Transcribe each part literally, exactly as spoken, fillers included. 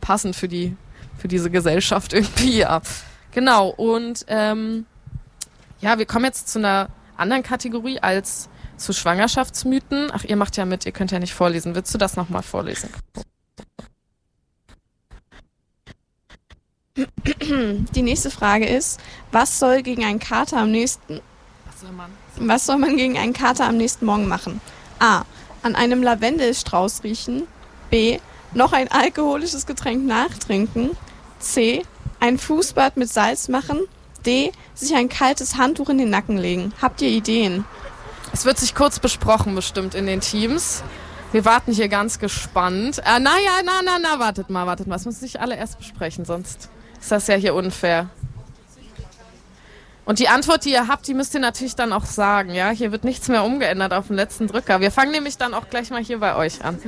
passend für die für diese Gesellschaft irgendwie, ja. Genau, und ähm, ja, wir kommen jetzt zu einer anderen Kategorie als zu Schwangerschaftsmythen. Ach, ihr macht ja mit, ihr könnt ja nicht vorlesen. Willst du das nochmal vorlesen? Die nächste Frage ist, was soll gegen einen Kater am nächsten Was soll man? Was soll man gegen einen Kater am nächsten Morgen machen? A. An einem Lavendelstrauß riechen. B. Noch ein alkoholisches Getränk nachtrinken. C. Ein Fußbad mit Salz machen. D. Sich ein kaltes Handtuch in den Nacken legen. Habt ihr Ideen? Es wird sich kurz besprochen bestimmt in den Teams. Wir warten hier ganz gespannt. Äh, na ja, na, na, na, wartet mal, wartet mal. Das müssen sich alle erst besprechen, sonst ist das ja hier unfair. Und die Antwort, die ihr habt, die müsst ihr natürlich dann auch sagen, ja? Hier wird nichts mehr umgeändert auf den letzten Drücker. Wir fangen nämlich dann auch gleich mal hier bei euch an.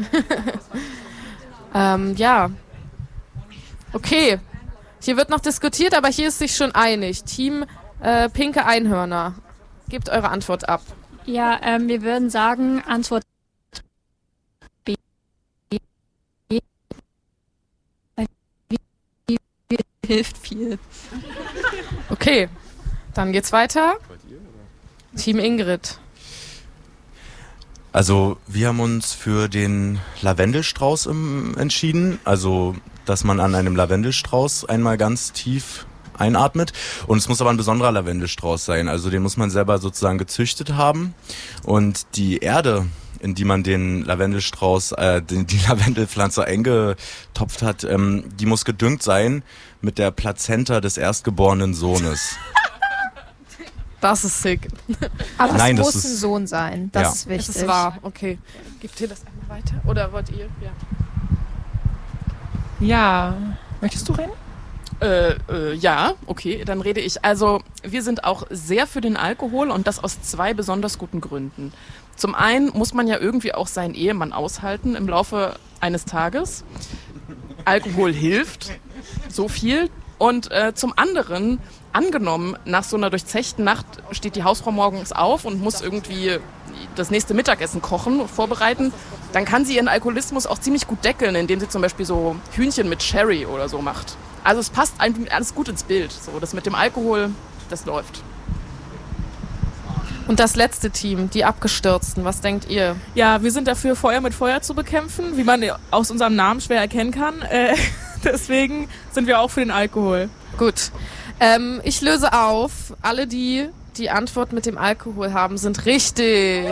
ähm, ja. Okay. Hier wird noch diskutiert, aber hier ist sich schon einig. Team äh, Pinke Einhörner. Gebt eure Antwort ab. Ja, ähm, wir würden sagen, Antwort B. Hilft viel. Okay, dann geht's weiter. Team Ingrid. Also wir haben uns für den Lavendelstrauß im, entschieden. Also, dass man an einem Lavendelstrauß einmal ganz tief einatmet. Und es muss aber ein besonderer Lavendelstrauß sein. Also den muss man selber sozusagen gezüchtet haben. Und die Erde, in die man den Lavendelstrauß, äh, die, die Lavendelpflanze eingetopft hat, ähm, die muss gedüngt sein mit der Plazenta des erstgeborenen Sohnes. Das ist sick. Aber Nein, es das muss ist- ein Sohn sein. Das Ja. ist wichtig. Das ist wahr, okay. Gebt ihr das einmal weiter? Oder wollt ihr? Ja. Ja, möchtest du reden? Äh, äh, ja, okay, dann rede ich. Also wir sind auch sehr für den Alkohol und das aus zwei besonders guten Gründen. Zum einen muss man ja irgendwie auch seinen Ehemann aushalten im Laufe eines Tages. Alkohol hilft, so viel. Und äh, zum anderen, angenommen, nach so einer durchzechten Nacht steht die Hausfrau morgens auf und muss irgendwie das nächste Mittagessen kochen und vorbereiten, dann kann sie ihren Alkoholismus auch ziemlich gut deckeln, indem sie zum Beispiel so Hühnchen mit Sherry oder so macht. Also es passt eigentlich alles gut ins Bild. So, das mit dem Alkohol, das läuft. Und das letzte Team, die Abgestürzten, was denkt ihr? Ja, wir sind dafür, Feuer mit Feuer zu bekämpfen, wie man aus unserem Namen schwer erkennen kann. Äh, deswegen sind wir auch für den Alkohol. Gut. Ähm, ich löse auf. Alle, die die Antwort mit dem Alkohol haben, sind richtig.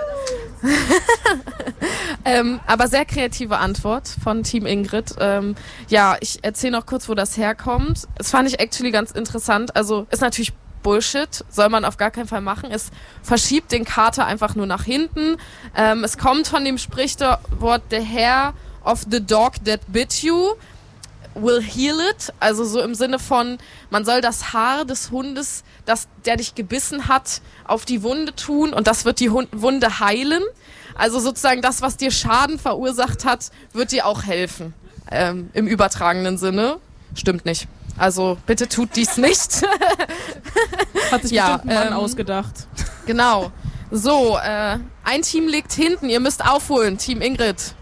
ähm, aber sehr kreative Antwort von Team Ingrid. Ähm, ja, ich erzähle noch kurz, wo das herkommt. Das fand ich actually ganz interessant. Also ist natürlich Bullshit, soll man auf gar keinen Fall machen. Es verschiebt den Kater einfach nur nach hinten. Ähm, es kommt von dem Sprichwort, the hair of the dog that bit you will heal it. Also so im Sinne von, man soll das Haar des Hundes, das, der dich gebissen hat, auf die Wunde tun und das wird die Hund- Wunde heilen. Also sozusagen das, was dir Schaden verursacht hat, wird dir auch helfen. Ähm, im übertragenen Sinne. Stimmt nicht. Also bitte tut dies nicht. Hat sich Ja, bestimmt ein Mann ähm, ausgedacht. Genau. So, äh, ein Team liegt hinten, ihr müsst aufholen, Team Ingrid.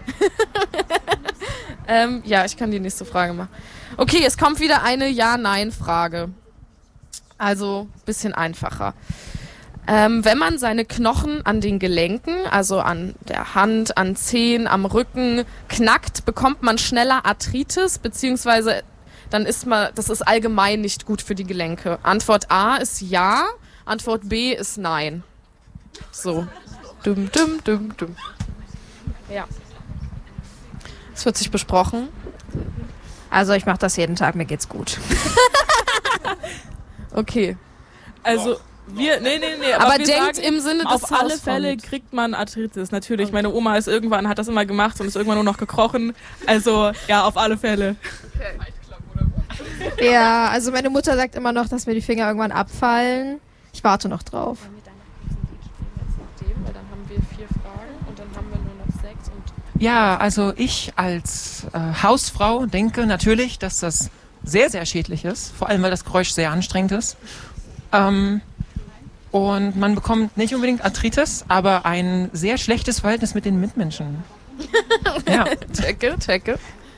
ähm, ja, ich kann die nächste Frage machen. Okay, es kommt wieder eine Ja-Nein-Frage. Also, bisschen einfacher. Ähm, wenn man seine Knochen an den Gelenken, also an der Hand, an Zehen, am Rücken knackt, bekommt man schneller Arthritis, beziehungsweise dann ist man, das ist allgemein nicht gut für die Gelenke. Antwort A ist ja, Antwort B ist nein. So. Dum, dum, dum, dum. Ja. Es wird sich besprochen. Also ich mache das jeden Tag, mir geht's gut. Okay. Also wir, nee, nee, nee. Aber wir denkt sagen, im Sinne des auf alle Hausfrauen Fälle mit. kriegt man Arthritis. Natürlich, meine Oma ist irgendwann, hat das immer gemacht und ist irgendwann nur noch gekrochen. Also ja, auf alle Fälle. Ja, also meine Mutter sagt immer noch, dass mir die Finger irgendwann abfallen. Ich warte noch drauf. Weil dann haben wir vier Fragen und dann haben wir nur noch sechs und Ja, also ich als äh, Hausfrau denke natürlich, dass das sehr, sehr schädlich ist. Vor allem, weil das Geräusch sehr anstrengend ist. Ähm, und man bekommt nicht unbedingt Arthritis, aber ein sehr schlechtes Verhältnis mit den Mitmenschen. Ja. Checke, checke.